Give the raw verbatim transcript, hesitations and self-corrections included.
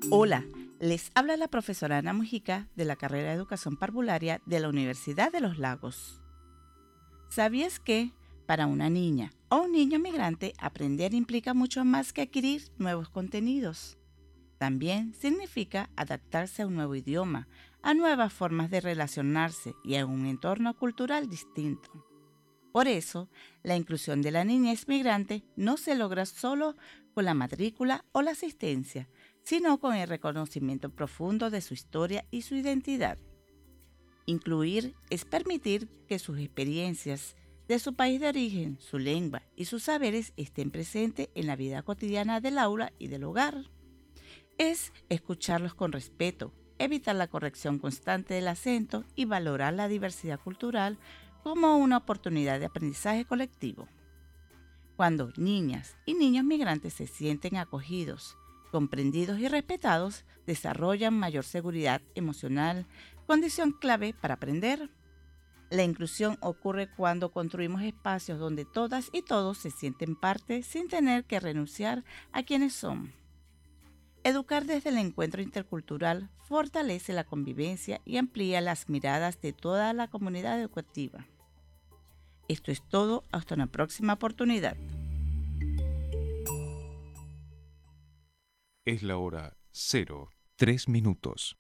Hola, les habla la profesora Ana Mujica de la carrera de Educación Parvularia de la Universidad de Los Lagos. ¿Sabías que para una niña o un niño migrante aprender implica mucho más que adquirir nuevos contenidos? También significa adaptarse a un nuevo idioma, a nuevas formas de relacionarse y a un entorno cultural distinto. Por eso, la inclusión de la niñez migrante no se logra solo con la matrícula o la asistencia, sino con el reconocimiento profundo de su historia y su identidad. Incluir es permitir que sus experiencias de su país de origen, su lengua y sus saberes estén presentes en la vida cotidiana del aula y del hogar. Es escucharlos con respeto, evitar la corrección constante del acento y valorar la diversidad cultural como una oportunidad de aprendizaje colectivo. Cuando niñas y niños migrantes se sienten acogidos, comprendidos y respetados, desarrollan mayor seguridad emocional, condición clave para aprender. La inclusión ocurre cuando construimos espacios donde todas y todos se sienten parte sin tener que renunciar a quienes son. Educar desde el encuentro intercultural fortalece la convivencia y amplía las miradas de toda la comunidad educativa. Esto es todo, hasta una próxima oportunidad. Es la hora cero, tres minutos.